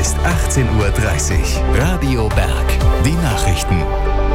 ist 18:30 Uhr. Radio Berg. Die Nachrichten.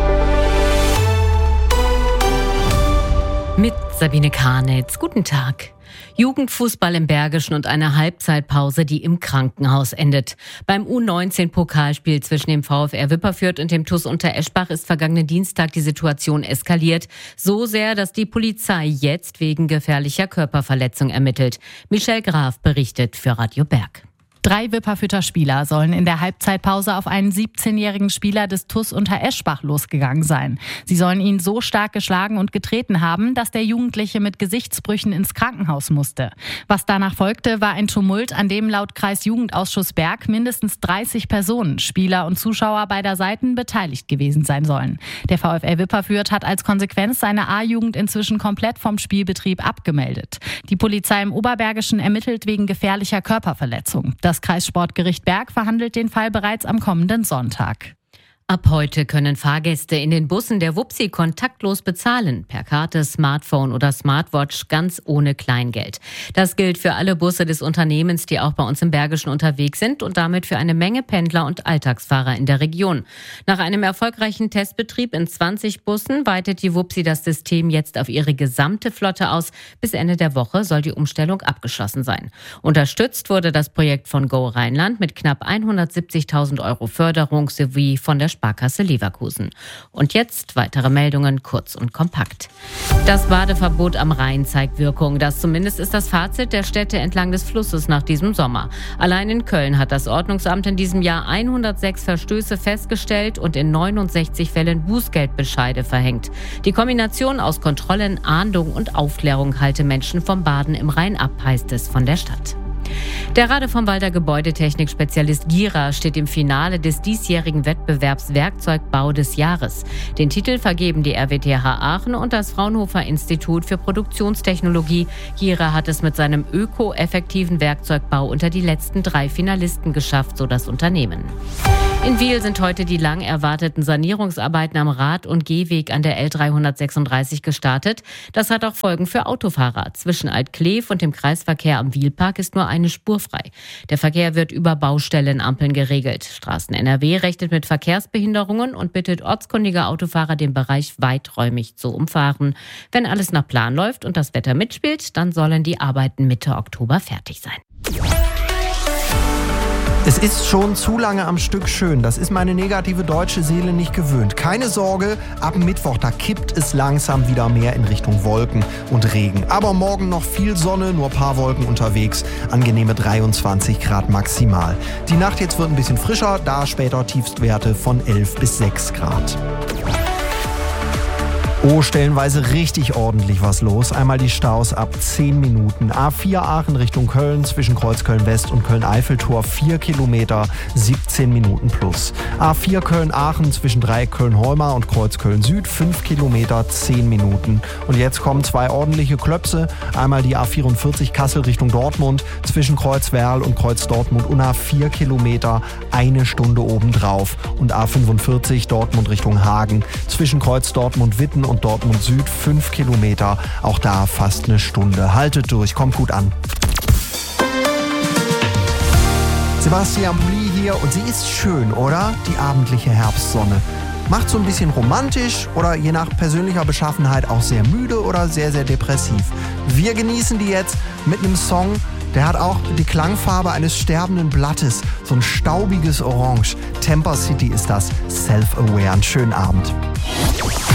Mit Sabine Karnitz. Guten Tag. Jugendfußball im Bergischen und eine Halbzeitpause, die im Krankenhaus endet. Beim U19-Pokalspiel zwischen dem VfR Wipperfürth und dem TuS Untereschbach ist vergangenen Dienstag die Situation eskaliert. So sehr, dass die Polizei jetzt wegen gefährlicher Körperverletzung ermittelt. Michelle Graf berichtet für Radio Berg. 3 Wipperfürther Spieler sollen in der Halbzeitpause auf einen 17-jährigen Spieler des TuS Untereschbach losgegangen sein. Sie sollen ihn so stark geschlagen und getreten haben, dass der Jugendliche mit Gesichtsbrüchen ins Krankenhaus musste. Was danach folgte, war ein Tumult, an dem laut Kreisjugendausschuss Berg mindestens 30 Personen, Spieler und Zuschauer beider Seiten, beteiligt gewesen sein sollen. Der VfL Wipperfürth hat als Konsequenz seine A-Jugend inzwischen komplett vom Spielbetrieb abgemeldet. Die Polizei im Oberbergischen ermittelt wegen gefährlicher Körperverletzung. Das Kreissportgericht Berg verhandelt den Fall bereits am kommenden Sonntag. Ab heute können Fahrgäste in den Bussen der Wupsi kontaktlos bezahlen, per Karte, Smartphone oder Smartwatch, ganz ohne Kleingeld. Das gilt für alle Busse des Unternehmens, die auch bei uns im Bergischen unterwegs sind und damit für eine Menge Pendler und Alltagsfahrer in der Region. Nach einem erfolgreichen Testbetrieb in 20 Bussen weitet die Wupsi das System jetzt auf ihre gesamte Flotte aus. Bis Ende der Woche soll die Umstellung abgeschlossen sein. Unterstützt wurde das Projekt von Go Rheinland mit knapp 170.000 € Förderung sowie von der Sparkasse Leverkusen. Und jetzt weitere Meldungen, kurz und kompakt. Das Badeverbot am Rhein zeigt Wirkung. Das zumindest ist das Fazit der Städte entlang des Flusses nach diesem Sommer. Allein in Köln hat das Ordnungsamt in diesem Jahr 106 Verstöße festgestellt und in 69 Fällen Bußgeldbescheide verhängt. Die Kombination aus Kontrollen, Ahndung und Aufklärung halte Menschen vom Baden im Rhein ab, heißt es von der Stadt. Der Radevormwalder Gebäudetechnik-Spezialist Gira steht im Finale des diesjährigen Wettbewerbs Werkzeugbau des Jahres. Den Titel vergeben die RWTH Aachen und das Fraunhofer Institut für Produktionstechnologie. Gira hat es mit seinem öko-effektiven Werkzeugbau unter die letzten 3 Finalisten geschafft, so das Unternehmen. In Wil sind heute die lang erwarteten Sanierungsarbeiten am Rad- und Gehweg an der L336 gestartet. Das hat auch Folgen für Autofahrer. Zwischen Altkleef und dem Kreisverkehr am Wilpark ist nur eine Spur frei. Der Verkehr wird über Baustellenampeln geregelt. Straßen NRW rechnet mit Verkehrsbehinderungen und bittet ortskundige Autofahrer, den Bereich weiträumig zu umfahren. Wenn alles nach Plan läuft und das Wetter mitspielt, dann sollen die Arbeiten Mitte Oktober fertig sein. Es ist schon zu lange am Stück schön. Das ist meine negative deutsche Seele nicht gewöhnt. Keine Sorge, ab Mittwoch, da kippt es langsam wieder mehr in Richtung Wolken und Regen. Aber morgen noch viel Sonne, nur ein paar Wolken unterwegs. Angenehme 23 Grad maximal. Die Nacht jetzt wird ein bisschen frischer, da später Tiefstwerte von 11 bis 6 Grad. Oh, stellenweise richtig ordentlich was los. Einmal die Staus ab 10 Minuten. A4 Aachen Richtung Köln zwischen Kreuz Köln-West und Köln-Eiffeltor 4 Kilometer, 17 Minuten plus. A4 Köln-Aachen zwischen Dreieck Köln-Holmar und Kreuz Köln-Süd 5 Kilometer, 10 Minuten. Und jetzt kommen 2 ordentliche Klöpse. Einmal die A44 Kassel Richtung Dortmund zwischen Kreuz Werl und Kreuz Dortmund Unna 4 Kilometer, 1 Stunde obendrauf. Und A45 Dortmund Richtung Hagen zwischen Kreuz Dortmund Witten und Dortmund Süd 5 Kilometer, auch da fast eine Stunde. Haltet durch, kommt gut an. Sebastian Pulli hier und sie ist schön, oder? Die abendliche Herbstsonne. Macht so ein bisschen romantisch oder je nach persönlicher Beschaffenheit auch sehr müde oder sehr, sehr depressiv. Wir genießen die jetzt mit einem Song, der hat auch die Klangfarbe eines sterbenden Blattes, so ein staubiges Orange. Temper City ist das, Self-Aware. Einen schönen Abend.